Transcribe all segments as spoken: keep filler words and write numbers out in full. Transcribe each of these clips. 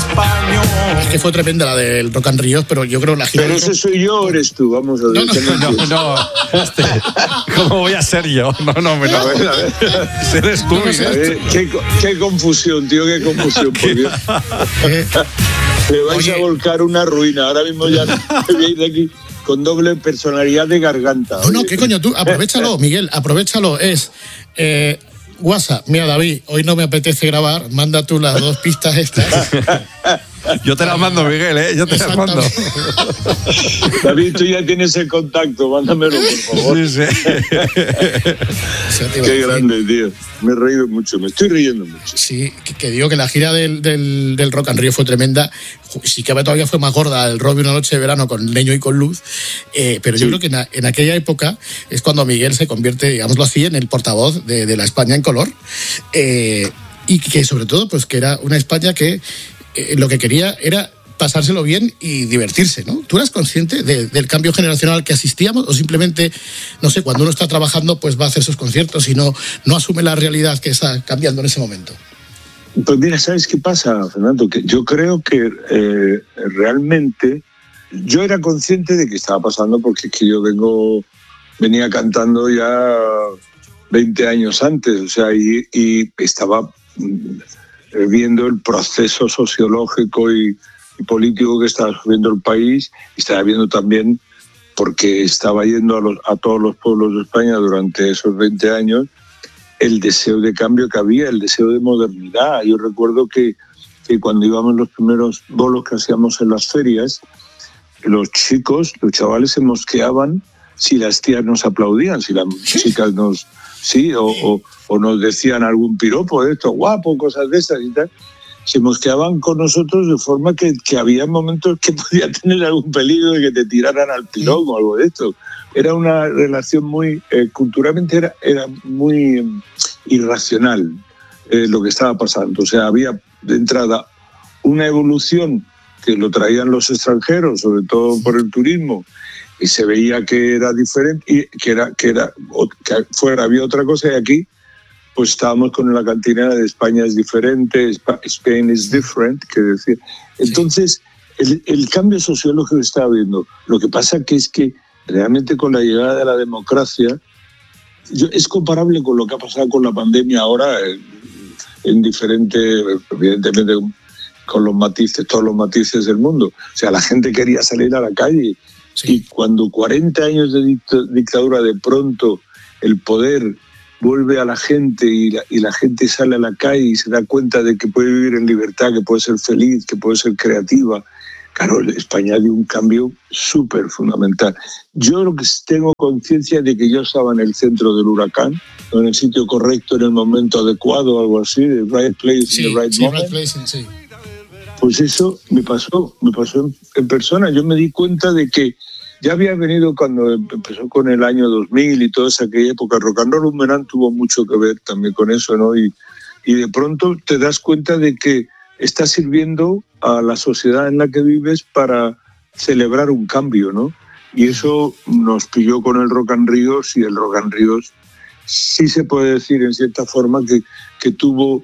español. Es que fue tremenda la del Rock and Ríos, pero yo creo la gira... Pero ese soy yo, eres tú, vamos a ver. No, no, no, no. Este, ¿cómo voy a ser yo? No, no, no. A ver, a ver. Eres tú, A ver, qué, qué confusión, tío, qué confusión, por Dios. Me vais Oye. a volcar una ruina. Ahora mismo ya me voy de aquí con doble personalidad de garganta. No, no, oye. ¿qué coño? Tú, aprovechalo, Miguel, aprovechalo. Es eh, WhatsApp. Mira, David, hoy no me apetece grabar. Manda tú las dos pistas estas. Yo te las mando, Miguel, ¿eh? Yo te las mando. David, tú ya tienes el contacto, mándamelo, por favor. Sí, sí. Eso te iba a Qué decir. grande, tío. Me he reído mucho, me estoy riendo mucho. Sí, que, que digo que la gira del, del, del Rock and Río fue tremenda. Sí que todavía fue más gorda el Robbie una noche de verano con leño y con luz. Eh, pero yo Sí. creo que en, a- en aquella época es cuando Miguel se convierte, digámoslo así, en el portavoz de, de la España en color. Eh, y que sobre todo, pues que era una España que eh, lo que quería era pasárselo bien y divertirse, ¿no? ¿Tú eras consciente de- del cambio generacional al que asistíamos o simplemente, no sé, cuando uno está trabajando pues va a hacer sus conciertos y no, no asume la realidad que está cambiando en ese momento? Pues mira, ¿sabes qué pasa, Fernando? Que yo creo que eh, realmente yo era consciente de que estaba pasando porque es que yo vengo, venía cantando ya veinte años antes, o sea, y, y estaba mm, viendo el proceso sociológico y, y político que estaba sufriendo el país, y estaba viendo también, porque estaba yendo a, los, a todos los pueblos de España durante esos veinte años, el deseo de cambio que había, el deseo de modernidad. Yo recuerdo que, que cuando íbamos los primeros bolos que hacíamos en las ferias, los chicos, los chavales se mosqueaban si las tías nos aplaudían, si las chicas nos... Sí, o, o, o nos decían algún piropo de esto, guapo, cosas de esas y tal. Se mosqueaban con nosotros de forma que, que había momentos que podía tener algún peligro de que te tiraran al pilón o algo de esto. Era una relación muy, eh, culturalmente era, era muy eh, irracional eh, lo que estaba pasando. O sea, había de entrada una evolución que lo traían los extranjeros, sobre todo por el turismo, y se veía que era diferente, y que era, que era, que fuera había otra cosa, y aquí pues estábamos con la cantinera de España es diferente, Spain is different, que decía. Entonces, el, el cambio sociológico que está habiendo, lo que pasa que es que realmente con la llegada de la democracia, yo, es comparable con lo que ha pasado con la pandemia ahora, en, en diferente, evidentemente con los matices, todos los matices del mundo. O sea, la gente quería salir a la calle, sí. Y cuando cuarenta años de dict- dictadura de pronto el poder vuelve a la gente y la, y la gente sale a la calle y se da cuenta de que puede vivir en libertad, que puede ser feliz, que puede ser creativa. Claro, España dio un cambio súper fundamental. Yo lo que tengo conciencia de que yo estaba en el centro del huracán, en el sitio correcto, en el momento adecuado, algo así, the right place Sí, in the right sí, moment. right place, sí. Pues eso me pasó, me pasó en, en persona. Yo me di cuenta de que ya había venido cuando empezó con el año dos mil y toda esa aquella época. Rock and Roll Boomerang tuvo mucho que ver también con eso, ¿no? Y, y de pronto te das cuenta de que está sirviendo a la sociedad en la que vives para celebrar un cambio, ¿no? Y eso nos pilló con el Rock and Ríos, y el Rock and Ríos sí se puede decir en cierta forma que, que tuvo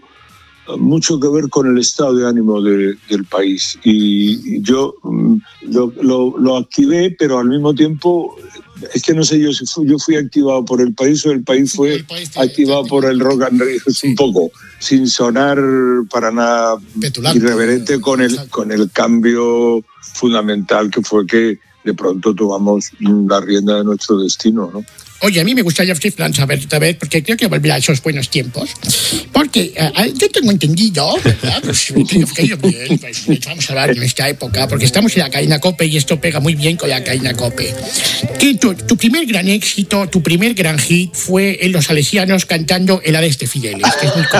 mucho que ver con el estado de ánimo de, del país. Y, y yo lo, lo, lo activé, pero al mismo tiempo, es que no sé yo si fui, yo fui activado por el país o el país fue el país te, activado te, te, por el Rock and Ríos, sí. Un poco, sin sonar para nada petulante, irreverente con el, con el cambio fundamental que fue que de pronto tomamos la rienda de nuestro destino, ¿no? Oye, a mí me gustaría saber otra vez, porque creo que volverá a esos buenos tiempos. Porque uh, yo tengo entendido, ¿verdad? Pues tengo que ir bien, pues vamos a hablar en esta época, porque estamos en la cadena COPE y esto pega muy bien con la cadena COPE. Que tu, tu primer gran éxito, tu primer gran hit fue en Los Salesianos cantando El Hades de Fideles, que es muy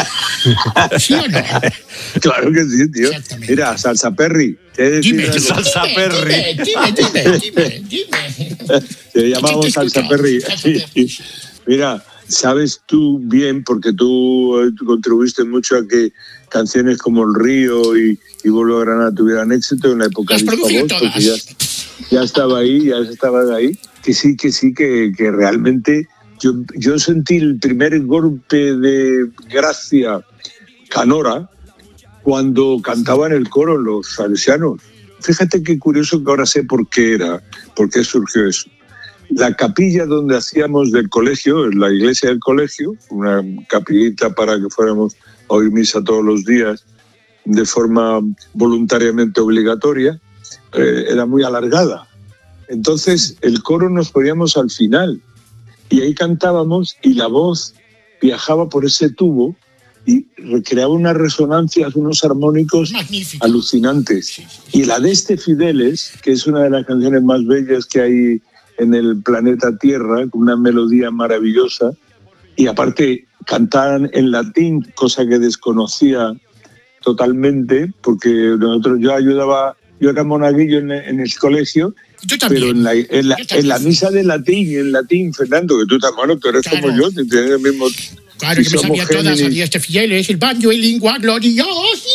COPE. ¿Sí o no? Claro que sí, tío. Mira, Salsa Perry. Dime, dime, Salsa dime, Perry. Dime, dime, dime, dime. Te llamamos Salsa Perry. Sí, sí. Mira, sabes tú bien, porque tú, tú contribuiste mucho a que canciones como El Río y, y Vuelvo a Granada tuvieran éxito en la época de Disco Voz, porque ya, ya estaba ahí, ya estaba ahí. Que sí, que sí, que, que realmente yo, yo sentí el primer golpe de gracia canora cuando cantaban el coro los salesianos. Fíjate qué curioso que ahora sé por qué era, por qué surgió eso. La capilla donde hacíamos del colegio, la iglesia del colegio, una capillita para que fuéramos a oír misa todos los días de forma voluntariamente obligatoria, eh, era muy alargada. Entonces el coro nos poníamos al final y ahí cantábamos y la voz viajaba por ese tubo y recreaba unas resonancias, unos armónicos magníficos, alucinantes. Y la de este Fideles, que es una de las canciones más bellas que hay en el planeta Tierra, con una melodía maravillosa, y aparte cantaban en latín, cosa que desconocía totalmente, porque nosotros yo ayudaba, yo era monaguillo en, en el colegio, pero en la, en, la, en la misa de latín, en latín, Fernando, que tú tan malo, tú eres claro. como yo, que tienes el mismo... Claro, que me sabía todas, sabía este Fideles, el banjo y lingua gloriosi,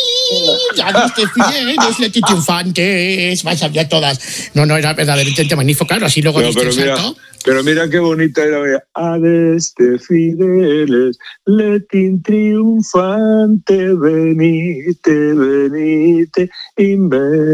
ya este Fideles, Leti triunfantes, me sabía todas. No, no, era verdaderamente magnífico, claro, así luego no, pero, mira, pero mira qué bonita era, ad este Fideles, Leti triunfante, venite, venite, in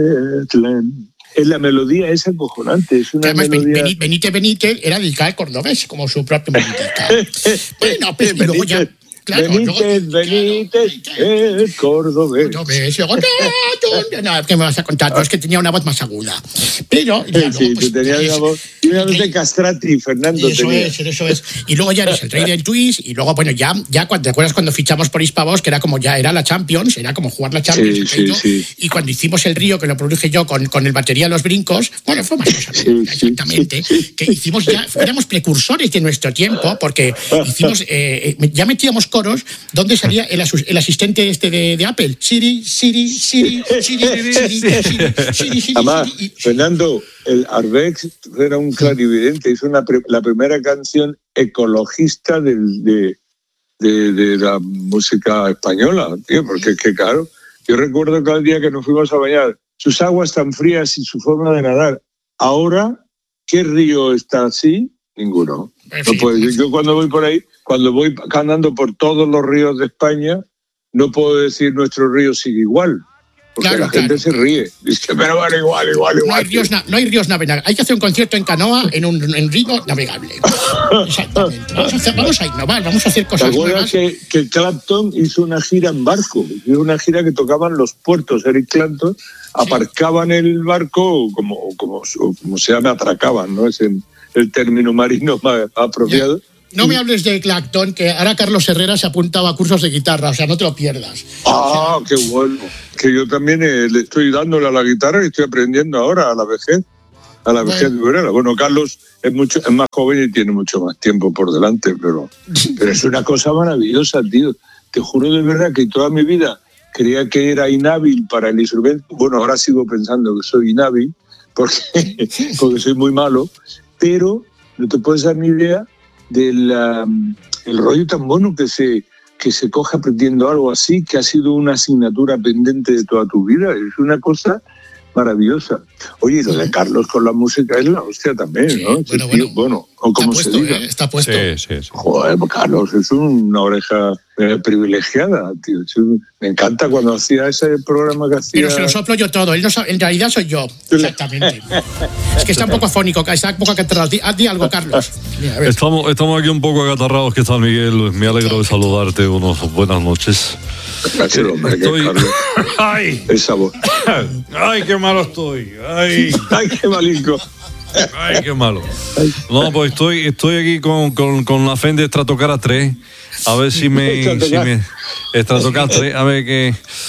Betlem. Es la melodía esa acojonante, es una además, melodía... Benite, Benite era del cordobés, como su propio Benite. Bueno, pues, y luego ya... Claro, Benítez, luego, Benítez, claro, el cordobés. Cordobés, luego, no, no, no, ¿qué me vas a contar? No, es que tenía una voz más aguda. Pero, ya, sí, luego, pues, tú tenías una voz, una voz de castrati, Fernando. Eso tenía. es, eso es. Y luego ya eres el rey del twist, y luego, bueno, ya, ya ¿te acuerdas cuando fichamos por Hispavox, que era como ya era la Champions, era como jugar la Champions? Sí, sí, sí. Y cuando hicimos el río, que lo produje yo con, con el batería Los Brincos, bueno, fue más cosa, sí, exactamente, sí, sí. Que hicimos ya, éramos precursores de nuestro tiempo, porque hicimos, eh, ya metíamos coros donde salía el, el asistente este de, de Apple, Siri, Siri, Siri, Siri, Siri, Siri, Siri, Siri, Siri. Además, Siri. Fernando, el Arbex era un clarividente, hizo una, la primera canción ecologista del, de, de, de la música española, tío, porque es que claro, yo recuerdo cada día que nos fuimos a bañar, sus aguas tan frías y su forma de nadar. Ahora, ¿qué río está así? Ninguno. No puedo decir. Yo cuando voy por ahí, cuando voy andando por todos los ríos de España, no puedo decir nuestro río sigue igual. Porque claro, la gente claro. se ríe. Dice, pero bueno, igual, igual, igual. No hay ríos, na, no hay ríos navegables. Hay que hacer un concierto en canoa en un en río navegable. Exactamente. Vamos a, hacer, vamos a innovar, vamos a hacer cosas ¿Te nuevas. Que, que Clapton hizo una gira en barco? Hizo una gira que tocaban los puertos. Eric Clapton aparcaban sí. el barco, como, como, como se llama, atracaban, ¿no? Es el, el término marino más apropiado. Ya. No me hables de Clapton, que ahora Carlos Herrera se apuntaba a cursos de guitarra, o sea, no te lo pierdas. Ah, o sea, qué bueno. Que yo también eh, le estoy dándole a la guitarra y estoy aprendiendo ahora a la vejez, a la vejez de Herrera. Bueno, Carlos es mucho es más joven y tiene mucho más tiempo por delante, pero, pero es una cosa maravillosa, tío. Te juro de verdad que toda mi vida creía que era inhábil para el instrumento. Bueno, ahora sigo pensando que soy inhábil, porque, porque soy muy malo, pero no te puedes dar ni idea del um, el rollo tan bueno que se, que se coge aprendiendo algo así, que ha sido una asignatura pendiente de toda tu vida. Es una cosa maravillosa. Oye, lo de Carlos con la música es la hostia también, sí, ¿no? Bueno, tío, bueno, o como puesto, se diga. Eh, está puesto. Sí, sí, sí. Joder, Carlos, es una oreja eh, privilegiada, tío. Me encanta cuando hacía ese programa que hacía... Pero se lo soplo yo todo, él no sabe, en realidad soy yo, exactamente. Es que está un poco afónico, está un poco acatarrado. Di, di algo, Carlos. Mira, estamos, estamos aquí un poco acatarrados. ¿Qué tal, Miguel? Me alegro de saludarte. Unos buenas noches. Gracias, hombre, estoy... que Carlos. ¡Ay! Esa voz. ¡Ay, qué malo estoy! ¡Ay! ¡Ay, qué malinco! ¡Ay, qué malo! No, pues estoy, estoy aquí con, con, con la Fender Stratocaster tres. A ver si me... si me Stratocaster tres. A ver que...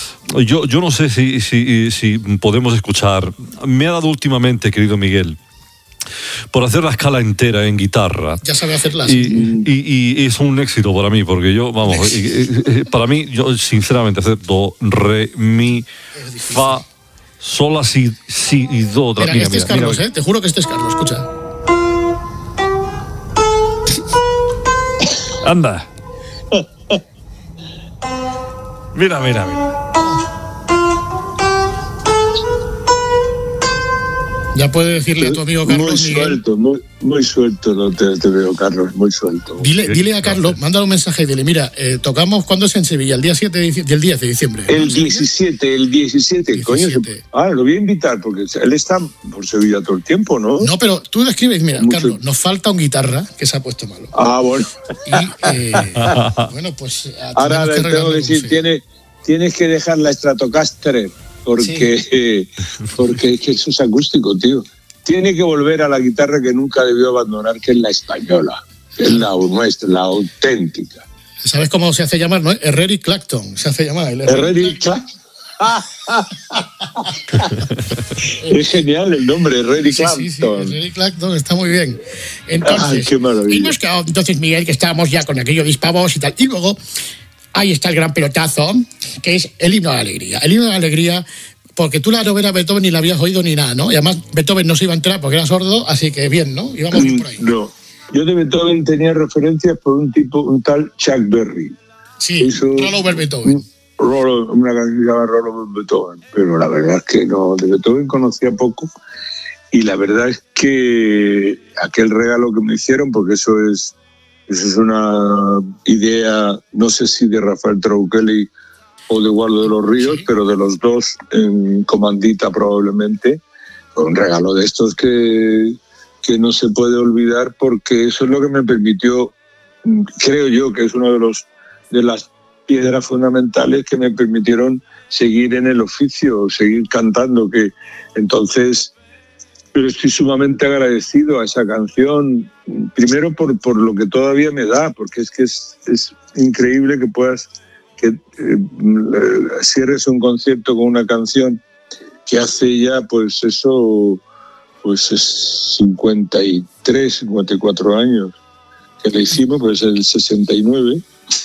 Yo, yo no sé si, si, si podemos escuchar. Me ha dado últimamente, querido Miguel, por hacer la escala entera en guitarra. Ya sabe hacerla. Y, y, y es un éxito para mí, porque yo, vamos, para mí, yo sinceramente hacer do, re, mi, fa, sol, si, si y do. Mira, mira, este mira, es Carlos, mira. ¿eh? Te juro que este es Carlos, escucha. Anda. Mira, mira, mira. Ya puedes decirle a tu amigo Carlos. Muy Miguel. suelto, muy, muy suelto no te, te veo, Carlos, muy suelto. Dile, dile a Carlos, mándale un mensaje y dile, mira, eh, tocamos, ¿cuándo es en Sevilla? El día siete de, del diez de diciembre. El diecisiete, el diecisiete, coño. Ah, lo voy a invitar, porque él está por Sevilla todo el tiempo, ¿no? No, pero tú le escribes, mira, Mucho. Carlos, nos falta un guitarra que se ha puesto malo. Ah, bueno. Y, eh, bueno, pues... Ahora le tengo que decir, tiene, tienes que dejar la Stratocaster, porque, sí. eh, porque es que eso es acústico, tío. Tiene que volver a la guitarra que nunca debió abandonar, que es la española, que es la nuestra, la auténtica. ¿Sabes cómo se hace llamar, no? Herreri Clacton, se hace llamar. El Herreri Clacton. Es genial el nombre, Herreri sí, Clacton. Sí, sí, Herreri Clacton, está muy bien. Entonces, Ay, qué maravilla. Hemos quedado, entonces, Miguel, que estábamos ya con aquello dispavos y tal. Y luego, ahí está el gran pelotazo, que es el himno a la alegría. El himno a la alegría... Porque tú la novela Beethoven ni la habías oído ni nada, ¿no? Y además Beethoven no se iba a enterar porque era sordo, así que bien, ¿no? Íbamos bien por ahí. No, yo de Beethoven tenía referencias por un tipo, un tal Chuck Berry. Sí, hizo Roll Over Beethoven. Roll, una canción que se llama Roll Over Beethoven. Pero la verdad es que no, de Beethoven conocía poco. Y la verdad es que aquel regalo que me hicieron, porque eso es, eso es una idea, no sé si de Rafael Trauquelli o de Guardo de los Ríos, sí. Pero de los dos en comandita probablemente, un regalo de estos que, que no se puede olvidar, porque eso es lo que me permitió, creo yo que es una de los de las piedras fundamentales que me permitieron seguir en el oficio, seguir cantando, que entonces pero estoy sumamente agradecido a esa canción, primero por, por lo que todavía me da, porque es que es, es increíble que puedas que eh, cierres un concierto con una canción que hace ya, pues eso, pues es cincuenta y tres, cincuenta y cuatro años que la hicimos, pues el sesenta y nueve,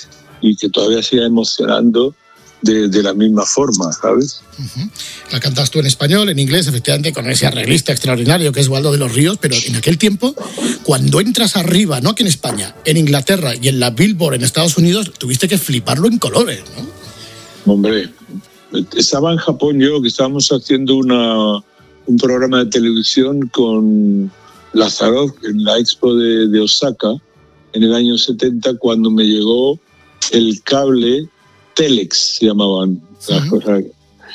y que todavía siga emocionando de, de la misma forma, ¿sabes? Uh-huh. La cantas tú en español, en inglés, efectivamente, con ese arreglista extraordinario que es Waldo de los Ríos, pero en aquel tiempo, cuando entras arriba, no aquí en España, en Inglaterra y en la Billboard en Estados Unidos, tuviste que fliparlo en colores, ¿no? Hombre, estaba en Japón yo, que estábamos haciendo una, un programa de televisión con Lazarov en la Expo de, de Osaka, en el año setenta, cuando me llegó el cable Telex, se llamaban las cosas.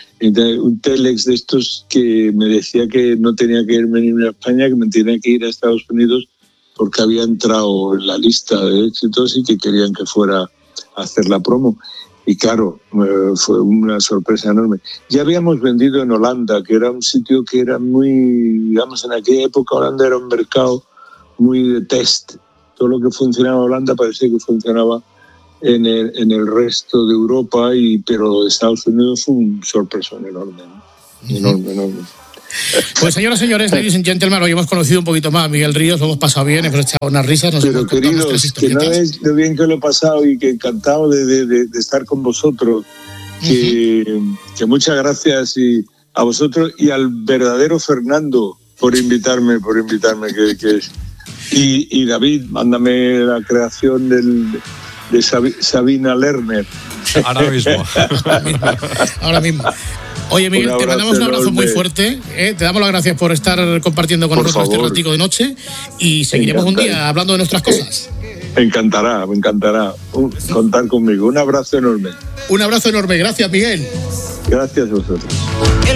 Un Telex de estos que me decía que no tenía que irme ni a España, que me tenía que ir a Estados Unidos porque había entrado en la lista de éxitos y que querían que fuera a hacer la promo. Y claro, fue una sorpresa enorme. Ya habíamos vendido en Holanda, que era un sitio que era muy, digamos, en aquella época Holanda era un mercado muy de test. Todo lo que funcionaba en Holanda parecía que funcionaba en el, en el resto de Europa, y pero lo de Estados Unidos fue un sorpresón enorme, ¿no? Enorme, enorme. Pues señoras y señores, ladies and gentlemen, hoy hemos conocido un poquito más a Miguel Ríos, lo hemos pasado bien, hemos echado unas risas, nos pero hemos contado queridos, nuestras que no historietas. es lo bien que lo he pasado y que encantado de, de, de, de estar con vosotros, que, uh-huh. que muchas gracias y a vosotros y al verdadero Fernando por invitarme, por invitarme que, que y, y David, mándame la creación del de Sabina Lerner. Ahora mismo. Ahora mismo. Ahora mismo. Oye, Miguel, te mandamos un abrazo enorme. Muy fuerte. ¿eh? Te damos las gracias por estar compartiendo con por nosotros favor. Este ratico de noche y seguiremos un día hablando de nuestras cosas. Me encantará, me encantará un, contar conmigo. Un abrazo enorme. Un abrazo enorme. Gracias, Miguel. Gracias a vosotros.